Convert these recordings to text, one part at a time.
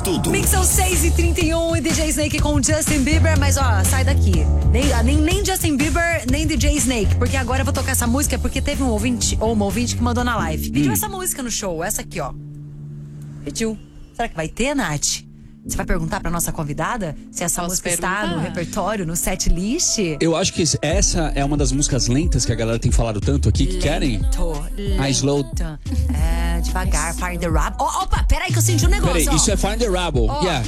tudo. Mixão 6h31 e DJ Snake com Justin Bieber, mas ó, sai daqui. Nem Justin Bieber, nem DJ Snake, porque agora eu vou tocar essa música porque teve um ouvinte, ou uma ouvinte que mandou na live. Pediu essa música no show, essa aqui, ó. Pediu. Será que vai ter, Nath? Você vai perguntar pra nossa convidada se essa música está no repertório, no set list? Eu acho que essa é uma das músicas lentas que a galera tem falado tanto aqui, que querem. A slow. É, devagar, Find the Rubble. Opa, peraí que eu senti um negócio. Peraí, isso é Find the Rubble. Yeah.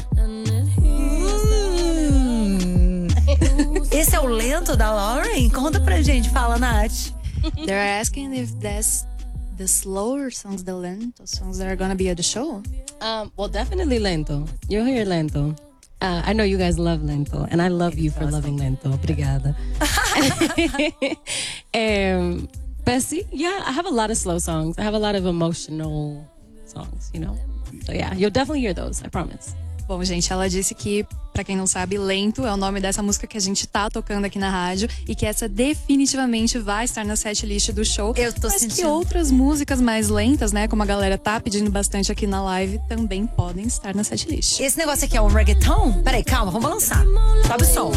Esse é o lento da Lauren? Conta pra gente, fala, Nath. They're asking if that's the slower songs, the lento songs that are gonna be at the show. Well, definitely lento. You'll hear lento. I know you guys love lento, and I love you for loving lento. Obrigada. Bessie, yeah, I have a lot of slow songs. I have a lot of emotional songs, you know? So yeah, you'll definitely hear those, I promise. Bom, gente, ela disse que, pra quem não sabe, Lento é o nome dessa música que a gente tá tocando aqui na rádio e que essa definitivamente vai estar na setlist do show. Eu tô mas sentindo. que outras músicas mais lentas, né, como a galera tá pedindo bastante aqui na live, também podem estar na setlist. Esse negócio aqui é um reggaeton? Peraí, calma, vamos lançar. Sobe o som.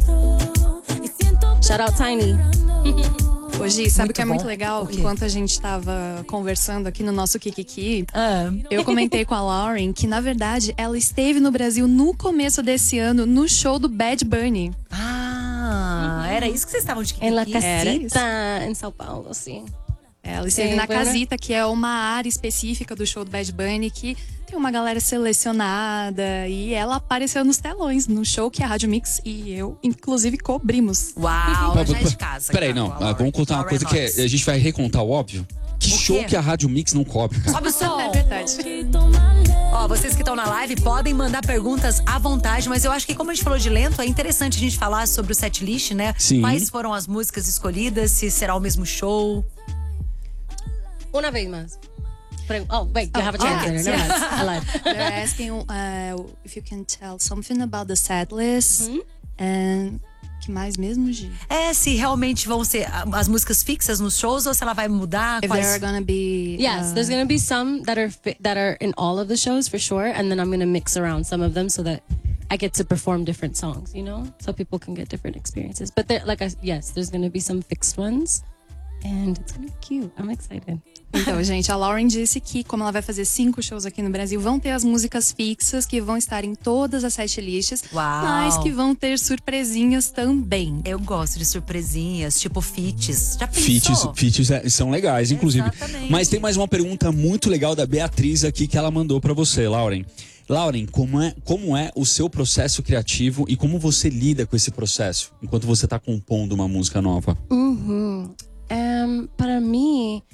Shout out Tiny. Hoje, sabe o que é bom. muito legal? O quê? Enquanto a gente tava conversando aqui no nosso Kikiki, eu comentei com a Lauren que, na verdade, ela esteve no Brasil no começo desse ano, no show do Bad Bunny. Era isso que vocês estavam de Em La Era isso. Casita, em São Paulo, sim. Ela esteve Sim, na foi, né? Casita, que é uma área específica do show do Bad Bunny, que tem uma galera selecionada. E ela apareceu nos telões, no show que a Rádio Mix e eu, inclusive, cobrimos. Uau, já é de casa. Peraí, cara, não. a Lauren. Vamos contar uma Lauren coisa que Knox. a gente vai recontar o óbvio. Que O show quê? que a Rádio Mix não cobre, cara. Sobe o som. É verdade. Ó, vocês que estão na live podem mandar perguntas à vontade, mas eu acho que como a gente falou de lento, é interessante a gente falar sobre o setlist, né? Sim. Quais foram as músicas escolhidas, se será o mesmo show. Una vez más. Oh, wait, you have a translator. yes, Never mind. yes. I lied. They're asking if you can tell something about the set list. And que mais mesmo, Gi? Se realmente vão ser as músicas fixas nos shows ou se ela vai mudar. If there are gonna be... Yes, there's gonna be some that are in all of the shows for sure, and then I'm gonna mix around some of them so that I get to perform different songs, you know, so people can get different experiences. But yes, there's gonna be some fixed ones, and it's gonna be cute. I'm excited. Então, gente, a Lauren disse que, como ela vai fazer 5 shows aqui no Brasil, vão ter as músicas fixas que vão estar em todas as setlists, Uau. mas que vão ter surpresinhas também. Eu gosto de surpresinhas, tipo feats. Já pensou? Feats são legais, inclusive. Exatamente. Mas tem mais uma pergunta muito legal da Beatriz aqui que ela mandou pra você, Lauren. Lauren, como é o seu processo criativo e como você lida com esse processo enquanto você tá compondo uma música nova? Para mí,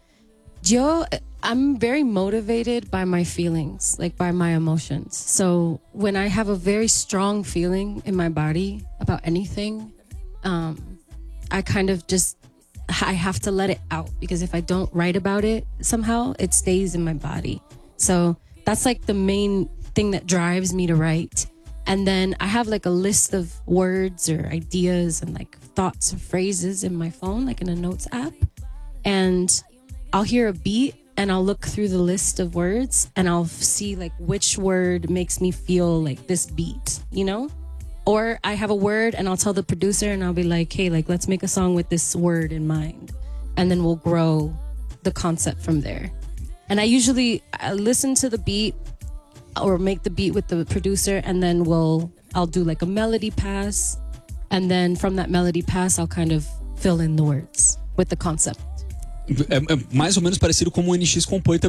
I'm very motivated by my feelings, like by my emotions. So when I have a very strong feeling in my body about anything, I kind of I have to let it out, because if I don't write about it, somehow it stays in my body. So that's like the main thing that drives me to write. And then I have like a list of words or ideas and like thoughts or phrases in my phone, like in a notes app. And I'll hear a beat and I'll look through the list of words and I'll see like which word makes me feel like this beat, you know? Or I have a word and I'll tell the producer and I'll be like, hey, like let's make a song with this word in mind. And then we'll grow the concept from there. And I listen to the beat or make the beat with the producer, and then I'll do like a melody pass, and then from that melody pass I'll kind of fill in the words with the concept. É mais ou menos parecido como o NX compõe